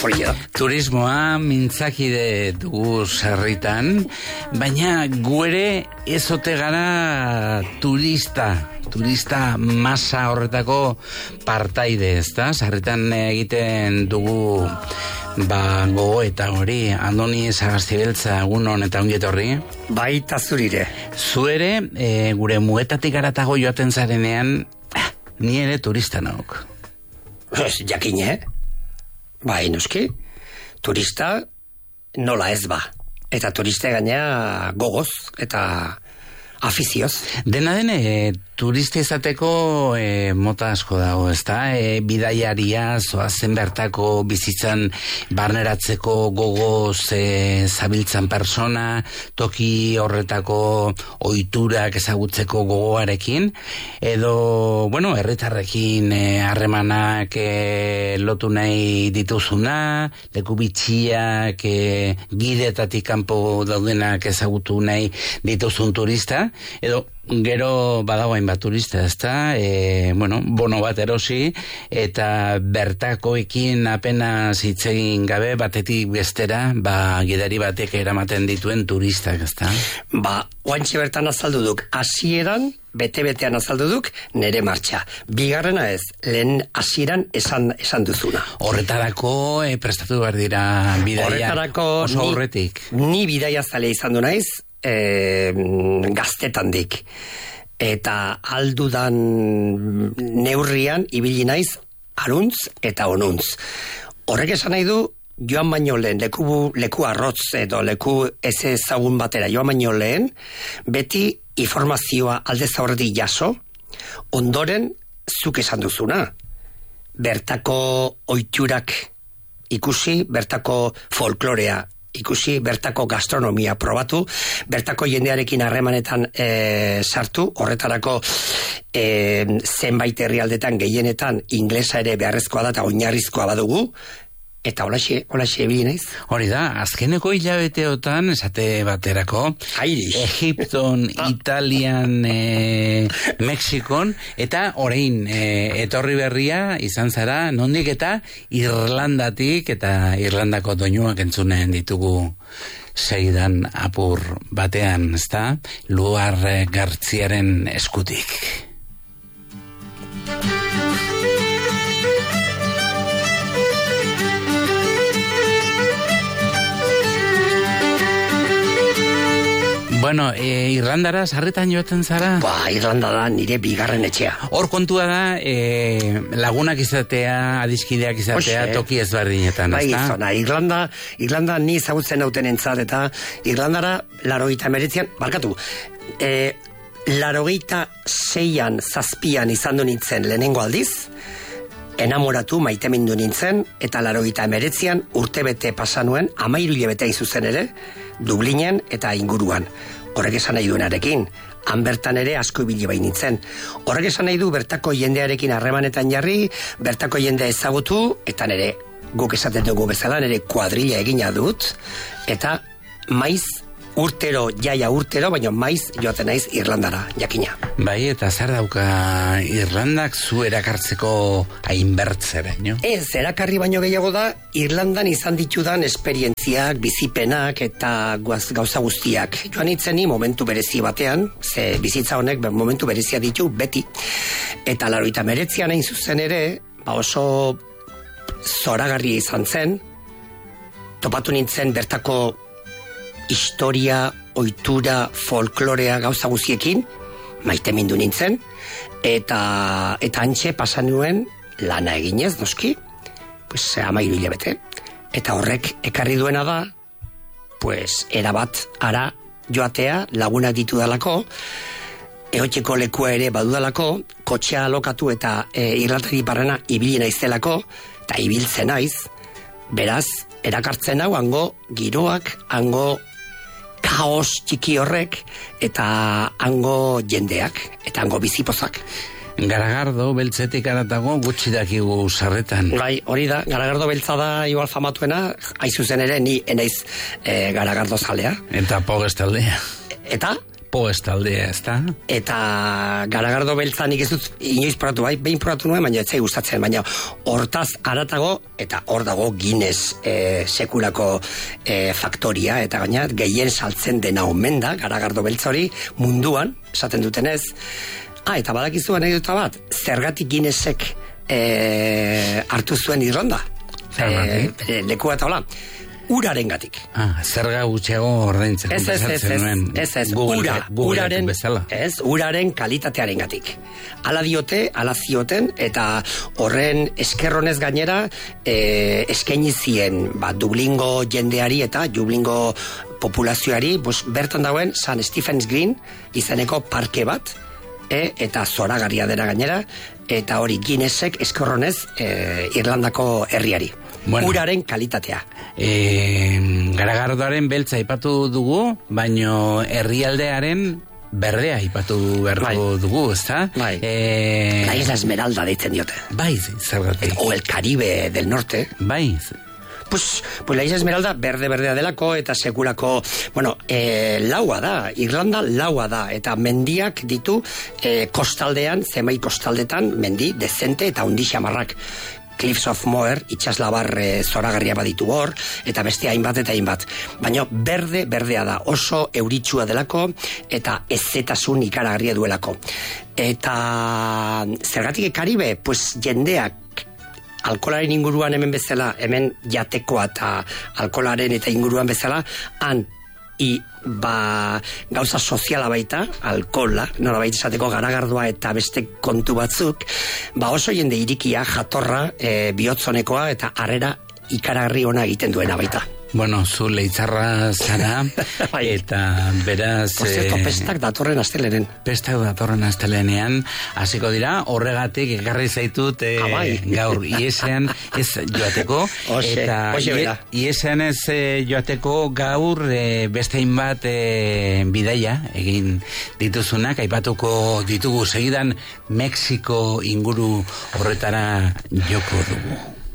Hori da. Turismoa mintzakide dugu sarritan, baina guere ezote gara turista masa horretako partaide, ezta? Sarritan egiten dugu gogo eta hori, Andoni Sagastibeltza, egunon eta ongi etorri. Baita zurire. Zuere, gure muetatik aratago joaten zarenean, ni ere turista nauk. Jakin, Bai, noski, turista nola ez ba. Eta turiste gaina gogoz eta afizioz. Dena den, turista izateko mota asko dago, ezta? Bidaiaria, zoazen bertako bizitzan barneratzeko gogoz zabiltzan persona, toki horretako ohiturak ezagutzeko gogoarekin, edo, herritarrekin harremanak lotu nahi dituzuna, leku bitxiak gidetatik kanpo daudenak ezagutu nahi dituzun turista, edo gero badago hainbat turista, ezta? Bono bat erosi eta bertakoekin apenas hitz egin gabe batetik bestera, gidari batek eramaten dituen turistak, ezta? Oantxe bertan azaldu duk, hasieran bete-betean azaldu duk, nere martxa. Bigarrena ez, lehen hasieran esan duzuna. Horretarako prestatu behar dira bidaia oso horretik. Ni bidaia zale izan du naiz, gaztetandik. Eta aldudan neurrian ibili naiz aruntz eta onuntz. Horrek esan nahi du, joan baino lehen, leku arrotz edo leku ez ezagun batera joan baino lehen, beti informazioa aldez aurretik jaso, ondoren zuk esan duzuna. Bertako ohiturak ikusi, bertako folklorea ikusi, bertako gastronomia probatu, bertako jendearekin harremanetan sartu, horretarako zenbait herrialdetan gehienetan inglesa ere beharrezkoa da eta oinarrizkoa badugu, eta holaxe ebili naiz. Hori da, azkeneko hilabeteotan, esate baterako, Egipton, Italian, Mexikon, eta orain etorri berria izan zara, nondik eta Irlandatik, eta Irlandako doinuak entzunen ditugu segidan apur batean, ezta? Luar Gartziaren eskutik. Irlandara sarritan joaten zara? Irlanda da nire bigarren etxea. Hor kontua da, lagunak izatea, adiskideak izatea, toki ezberdinetan, ezta? Irlanda ni ezagutzen nauten entzat, eta Irlandara 89an, barkatu, 86an, 7an izan du nintzen lehenengo aldiz, enamoratu maitemindu nintzen, eta 89an urtebete pasanuen, 13 hilabete zuzen ere, Dublinen eta inguruan. Horrek esan nahi duenarekin, han bertan ere asko ibili bai nintzen. Horrek esan nahi du bertako jendearekin harremanetan jarri, bertako jendea ezagutu, eta nere guk esaten dugu bezala, nere kuadrilla egina dut, eta maiz jaia urtero, baina maiz joaten naiz Irlandara, jakina. Bai, eta zer dauka Irlandak zu erakartzeko hainbertzera, no? Ez, erakarri baino gehiago da, Irlandan izan ditudan esperientziak, bizipenak eta gauza guztiak. Joan itzeni momentu berezi batean, ze bizitza honek momentu berezia ditu beti. Eta 89an hain zuzen ere, oso zoragarria izan zen, topatu nintzen bertako historia, ohitura, folklorea gauza guztiekin, maitemindu nintzen, eta antxe pasan nuen lana eginez, noski, 13 hilabete. Eta horrek ekarri duena da, erabat ara joatea, lagunak ditu dalako, egotzeko lekua ere badudalako, kotxea alokatu eta Irlandari barrena ibili naizelako, eta ibiltzen naiz, beraz, erakartzen hau hango giroak, hango kaos txiki horrek, eta hango jendeak, eta hango bizipozak. Garagardo beltzetik aratago gutxi dakigu sarretan. Bai, hori da, Garagardo beltza da igual famatuena, haizuzen ere ni enaiz Garagardo zalea. Eta Pogues taldea. Eta? Poes taldea, ez da? Eta garagardo beltza nik ez dut inoiz probatu, bai, behin probatu nuen, baina ez zai gustatzen, baina hortaz aratago, eta hor dago Guinness sekulako faktoria, eta gaina gehien saltzen dena omen da, garagardo beltza hori munduan, esaten dutenez. Eta badakizu anekdota bat, zergatik Guinnessek hartu zuen Irlanda? Leku bat hola. Uraren gatik. Zerga gutxiago ordaintzen. Ez, uraren kalitatearen gatik. Ala diote, ala zioten, eta horren eskerronez gainera eskaini zien Dublingo jendeari eta Dublingo populazioari bertan dauen St. Stephen's Green izeneko parke bat, eta zoragarria dela gainera, eta hori Guinnessek eskerronez Irlandako herriari. Uraren kalitatea. Garagardoaren beltza aipatu dugu, baino herrialdearen berdea aipatu beharko dugu, ezta? La Isla Esmeralda deitzen diote. Bai, zergatik. O el Caribe del Norte. Bai. Pues la Isla Esmeralda berdea delako eta sekulako, laua da, Irlanda laua da, eta mendiak ditu kostaldean, zenbait kostaldetan, mendi dezente eta hundi xamarrak. Cliffs of Moher, itxaslabar zoragarria baditu hor, eta beste hainbat eta hainbat. Baina berdea da, oso euritsua delako, eta ezetasun ikaragarria duelako. Eta zergatik Karibe, pues jendeak alkolaren inguruan hemen bezala, hemen jatekoa eta alkolaren eta inguruan bezala, gauza soziala baita, alkola, norabait esateko garagardoa eta beste kontu batzuk, oso jende irikia, jatorra, bihotzonekoa eta harrera ikaragarri ona egiten duena baita. Bueno, zu leitzarra zara, eta beraz... Por cierto, pestak datorren astelenen. Pestak datorren astelenean, hasiko dira, horregatik ekarri zaitut gaur iesean ez joateko, eta iesean ez joateko gaur beste hainbat bidaia egin dituzunak, aipatuko ditugu segidan Mexiko inguru horretara joko dugu.